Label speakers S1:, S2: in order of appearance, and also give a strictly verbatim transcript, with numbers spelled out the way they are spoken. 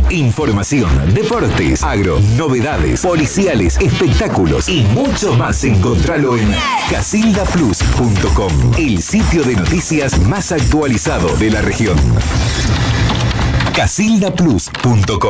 S1: Información, deportes, agro, novedades, policiales, espectáculos y mucho más. Encontralo en casilda plus punto com, el sitio de noticias más actualizado de la región. casilda plus punto com